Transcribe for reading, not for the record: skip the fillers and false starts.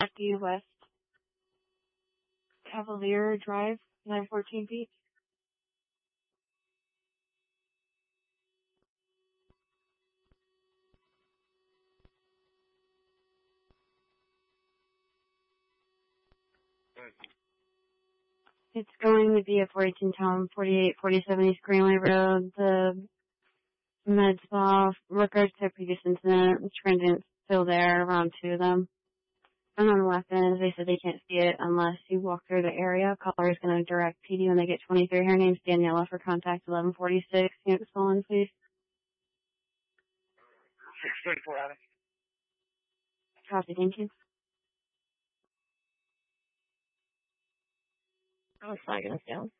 Kentucky West Cavalier Drive, 914 feet. It's going to be a 42 Town, 4847 East Greenway Road. The med spa, regards to a previous incident, transient's still there, around 2 of them. And on the left end, they said they can't see it unless you walk through the area. Caller is going to direct PD when they get 23. Her name's Daniela for contact 1146. Unit stolen, please. 634 Attic. Copy, thank you. I was flagging us down.